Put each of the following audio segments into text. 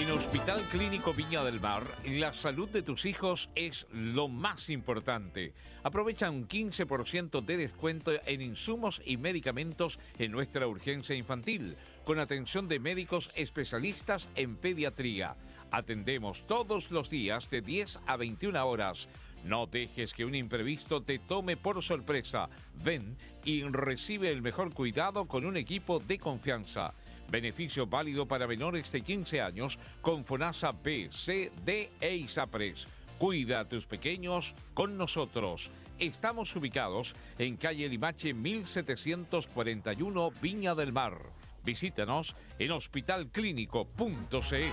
En Hospital Clínico Viña del Mar, la salud de tus hijos es lo más importante. Aprovecha un 15% de descuento en insumos y medicamentos en nuestra urgencia infantil, con atención de médicos especialistas en pediatría. Atendemos todos los días de 10 a 21 horas. No dejes que un imprevisto te tome por sorpresa. Ven y recibe el mejor cuidado con un equipo de confianza. Beneficio válido para menores de 15 años con FONASA B, C, D e ISAPRES. Cuida a tus pequeños con nosotros. Estamos ubicados en calle Limache 1741, Viña del Mar. Visítanos en hospitalclínico.cl.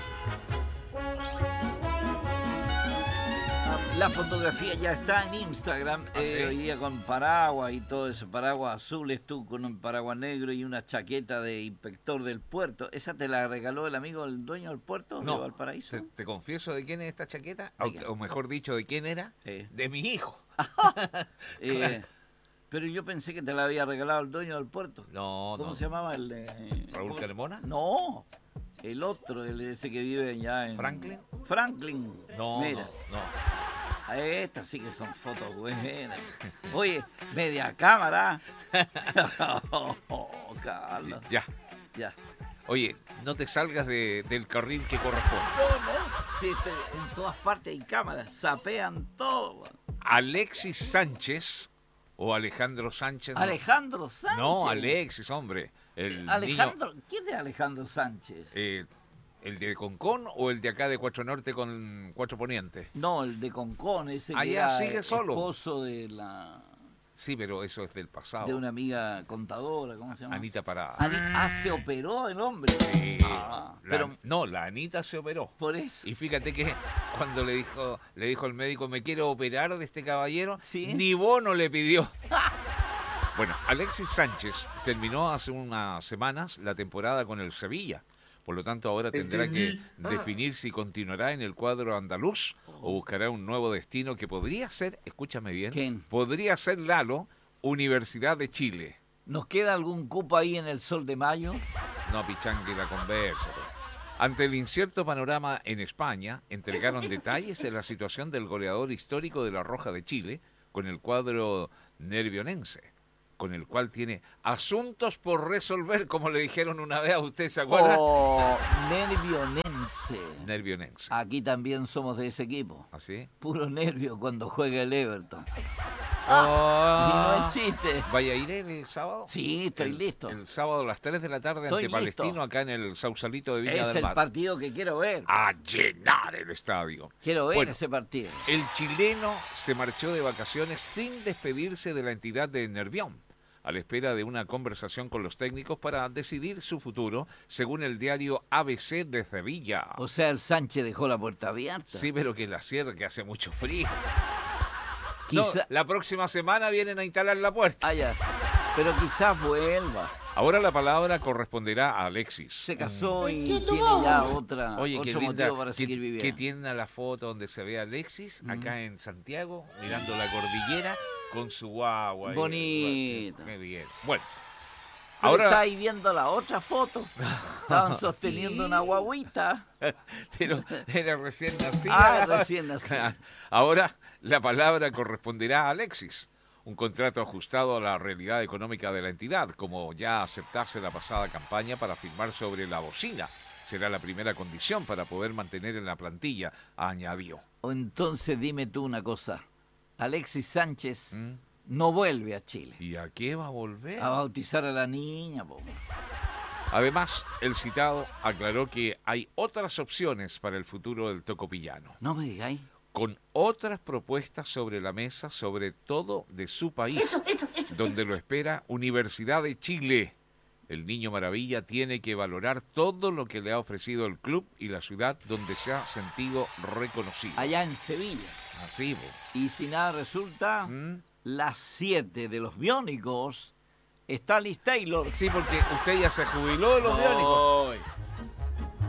La fotografía ya está en Instagram, hoy día con paraguas y todo eso, paraguas azules, tú con un paraguas negro y una chaqueta de inspector del puerto. ¿Esa te la regaló el amigo, el dueño del puerto de Valparaíso? Te confieso de quién es esta chaqueta, o mejor dicho, de quién era, de mi hijo. Claro. Pero yo pensé que te la había regalado el dueño del puerto. ¿Cómo se llamaba? ¿Raúl Carmona? No, el otro, ese que vive allá en... ¿Franklin? No. Estas sí que son fotos buenas. Oye, media cámara. Carlos. Ya. Oye, no te salgas del carril que corresponde. No. Sí, en todas partes hay cámaras. Sapean todo. Alexis Sánchez o Alejandro Sánchez. Alejandro Sánchez. No, Alexis, hombre. Alejandro, ¿quién es Alejandro Sánchez? ¿El de Concón o el de acá de Cuatro Norte con Cuatro Poniente? No, el de Concón, ese que allá era sigue solo. Esposo de la... Sí, pero eso es del pasado. De una amiga contadora, ¿cómo se llama? Anita Parada. Se operó el hombre. Sí. Pero... No, la Anita se operó. Por eso. Y fíjate que cuando le dijo el médico, me quiero operar de este caballero, ¿sí? Ni bono le pidió. Bueno, Alexis Sánchez terminó hace unas semanas la temporada con el Sevilla. Por lo tanto, ahora tendrá que definir si continuará en el cuadro andaluz o buscará un nuevo destino que podría ser, escúchame bien, ¿quién? Podría ser Lalo, Universidad de Chile. ¿Nos queda algún cupo ahí en el Sol de Mayo? No, pichangue la conversa. Ante el incierto panorama en España, entregaron detalles de la situación del goleador histórico de la Roja de Chile con el cuadro nervionense, con el cual tiene asuntos por resolver, como le dijeron una vez a usted, ¿se acuerda? Nervionense. Aquí también somos de ese equipo. ¿Así? Puro nervio cuando juega el Everton. Y no es chiste. ¿Vaya a ir el sábado? Sí, estoy listo. El sábado a las 3 de la tarde estoy ante listo. Palestino, acá en el Sausalito de Viña del Mar. Es el partido que quiero ver. A llenar el estadio. Quiero ver ese partido. El chileno se marchó de vacaciones sin despedirse de la entidad de Nervión, a la espera de una conversación con los técnicos para decidir su futuro, según el diario ABC de Sevilla. O sea, el Sánchez dejó la puerta abierta. Sí, pero que la cierre, que hace mucho frío. La próxima semana vienen a instalar la puerta. Ya. Pero quizás vuelva. Ahora la palabra corresponderá a Alexis. Se casó y tiene ya otro motivo para seguir viviendo. Qué tiene la foto donde se ve a Alexis, acá en Santiago, mirando la cordillera, con su guagua. Bonito. Qué bien. Bueno. Ahora está ahí viendo la otra foto. Estaban sosteniendo una guaguita. Pero era recién nacida. Recién nacida. Ahora la palabra corresponderá a Alexis. Un contrato ajustado a la realidad económica de la entidad, como ya aceptarse la pasada campaña para firmar sobre la bocina. Será la primera condición para poder mantener en la plantilla, añadió. Entonces dime tú una cosa. Alexis Sánchez no vuelve a Chile. ¿Y a qué va a volver? A bautizar a la niña, po. Además, el citado aclaró que hay otras opciones para el futuro del tocopillano. No me digáis. Con otras propuestas sobre la mesa, sobre todo de su país, donde lo espera Universidad de Chile. El niño maravilla tiene que valorar todo lo que le ha ofrecido el club y la ciudad donde se ha sentido reconocido. Allá en Sevilla. Así, bo. Y si nada resulta, las 7 de los biónicos está Liz Taylor. Sí, porque usted ya se jubiló de los biónicos.